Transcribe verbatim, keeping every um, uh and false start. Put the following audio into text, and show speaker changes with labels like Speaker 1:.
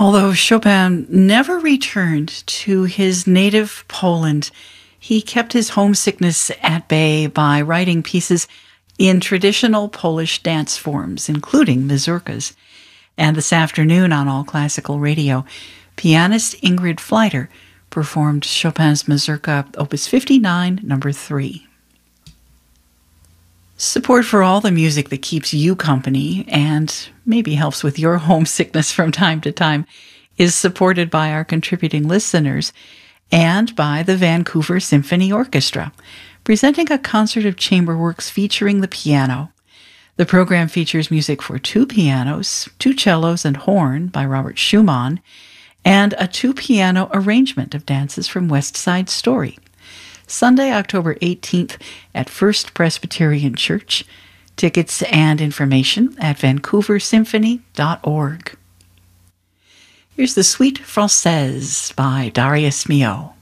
Speaker 1: Although Chopin never returned to his native Poland, he kept his homesickness at bay by writing pieces in traditional Polish dance forms, including mazurkas. And this afternoon on All Classical Radio, pianist Ingrid Fleiter performed Chopin's Mazurka Opus fifty-nine, number three. Support for all the music that keeps you company and maybe helps with your homesickness from time to time is supported by our contributing listeners and by the Vancouver Symphony Orchestra, presenting a concert of chamber works featuring the piano. The program features music for two pianos, two cellos, and horn by Robert Schumann, and a two-piano arrangement of dances from West Side Story. Sunday, October eighteenth at First Presbyterian Church. Tickets and information at vancouver symphony dot org. Here's the Suite Française by Darius Milhaud.